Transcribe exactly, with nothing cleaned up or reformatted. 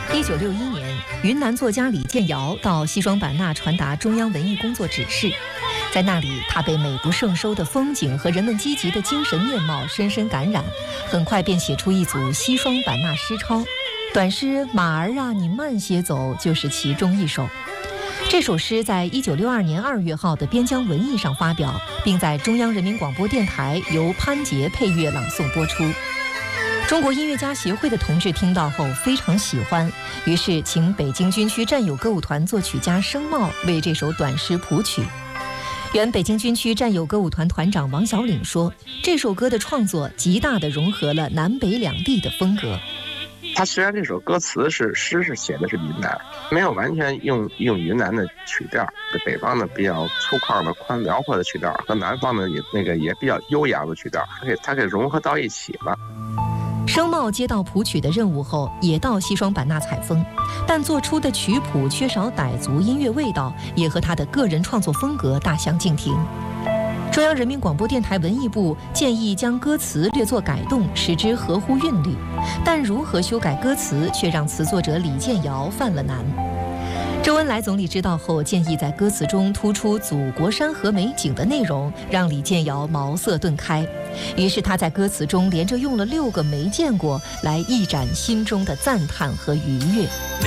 一九六一年，云南作家李建尧到西双版纳传达中央文艺工作指示，在那里，他被美不胜收的风景和人们积极的精神面貌深深感染，很快便写出一组西双版纳诗抄。短诗《马儿啊，你慢些走》就是其中一首。这首诗在一九六二年二月号的边疆文艺上发表，并在中央人民广播电台由潘杰配乐朗诵播出。中国音乐家协会的同志听到后非常喜欢，于是请北京军区战友歌舞团作曲家生茂为这首短诗谱曲。原北京军区战友歌舞团团长王小岭说，这首歌的创作极大地融合了南北两地的风格。 他虽然这首歌词是诗是写的是云南，没有完全用用云南的曲调，北方的比较粗犷的宽辽阔的曲调和南方的也那个也比较悠扬的曲调，它给它给融合到一起了。 生茂接到谱曲的任务后，也到西双版纳采风，但做出的曲谱缺少傣族音乐味道，也和他的个人创作风格大相径庭。中央人民广播电台文艺部建议将歌词略作改动，使之合乎韵律，但如何修改歌词，却让词作者李建尧犯了难。周恩来总理知道后，建议在歌词中突出祖国山河美景的内容，让李建尧茅塞顿开。于是他在歌词中连着用了六个没见过来一展心中的赞叹和愉悦。